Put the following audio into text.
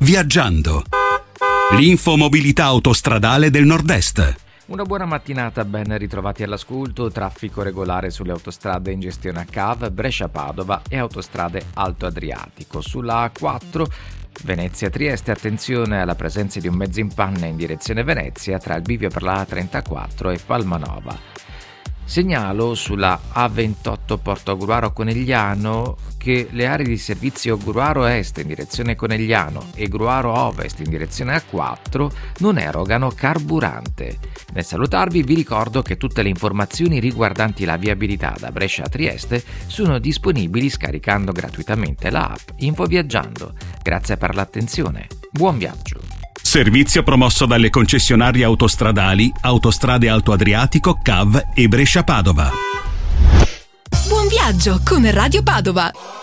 Viaggiando. L'infomobilità autostradale del Nord-Est. Una buona mattinata, ben ritrovati all'ascolto. Traffico regolare sulle autostrade in gestione a CAV, Brescia-Padova e autostrade Alto Adriatico. Sulla A4 Venezia-Trieste, attenzione alla presenza di un mezzo in panne in direzione Venezia tra il bivio per la A34 e Palmanova. Segnalo sulla A28 Porto Gruaro-Conegliano che le aree di servizio Gruaro Est in direzione Conegliano e Gruaro Ovest in direzione A4 non erogano carburante. Nel salutarvi vi ricordo che tutte le informazioni riguardanti la viabilità da Brescia a Trieste sono disponibili scaricando gratuitamente la app InfoViaggiando. Grazie per l'attenzione. Buon viaggio. Servizio promosso dalle concessionarie autostradali Autostrade Alto Adriatico, CAV e Brescia-Padova. Buon viaggio con Radio Padova.